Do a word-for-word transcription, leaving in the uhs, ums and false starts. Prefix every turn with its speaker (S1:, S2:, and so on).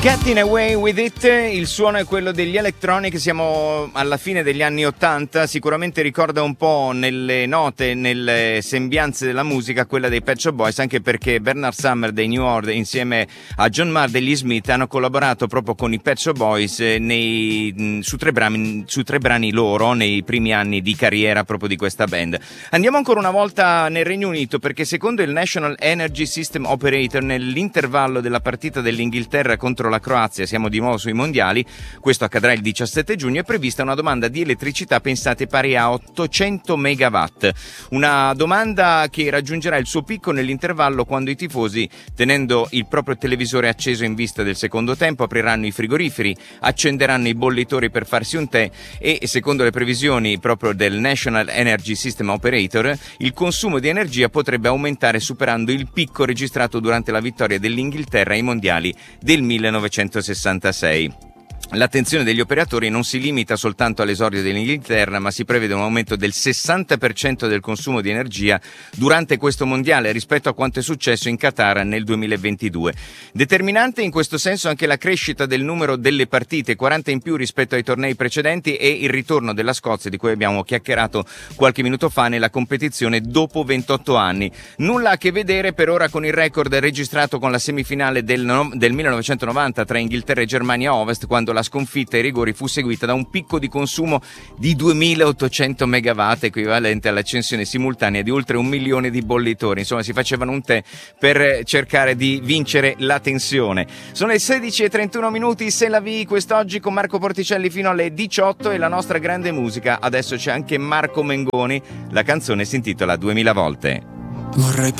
S1: Getting Away With It, il suono è quello degli Electronic, siamo alla fine degli anni ottanta, sicuramente ricorda un po' nelle note, nelle sembianze della musica quella dei Pet Shop Boys, anche perché Bernard Sumner dei New Order insieme a John Marr degli Smith hanno collaborato proprio con i Pet Shop Boys nei, su, tre brani, su tre brani loro nei primi anni di carriera proprio di questa band. Andiamo ancora una volta nel Regno Unito, perché secondo il National Energy System Operator nell'intervallo della partita dell'Inghilterra contro la Croazia, siamo di nuovo sui mondiali, questo accadrà il diciassette giugno, è prevista una domanda di elettricità, pensate, pari a ottocento megawatt, una domanda che raggiungerà il suo picco nell'intervallo quando i tifosi, tenendo il proprio televisore acceso in vista del secondo tempo, apriranno i frigoriferi, accenderanno i bollitori per farsi un tè e, secondo le previsioni proprio del National Energy System Operator, il consumo di energia potrebbe aumentare superando il picco registrato durante la vittoria dell'Inghilterra ai mondiali del millenovecentosessantasei. L'attenzione degli operatori non si limita soltanto all'esordio dell'Inghilterra, ma si prevede un aumento del sessanta per cento del consumo di energia durante questo mondiale rispetto a quanto è successo in Qatar nel duemilaventidue. Determinante in questo senso anche la crescita del numero delle partite, quaranta in più rispetto ai tornei precedenti, e il ritorno della Scozia, di cui abbiamo chiacchierato qualche minuto fa, nella competizione dopo ventotto anni. Nulla a che vedere per ora con il record registrato con la semifinale del, no, del millenovecentonovanta tra Inghilterra e Germania Ovest, quando la sconfitta ai rigori fu seguita da un picco di consumo di duemilaottocento megawatt, equivalente all'accensione simultanea di oltre un milione di bollitori. Insomma, si facevano un tè per cercare di vincere la tensione. Sono le sedici e trentuno minuti, C'est la vie, quest'oggi con Marco Porticelli fino alle diciotto e la nostra grande musica. Adesso c'è anche Marco Mengoni, la canzone si intitola Duemila volte.
S2: Vorrei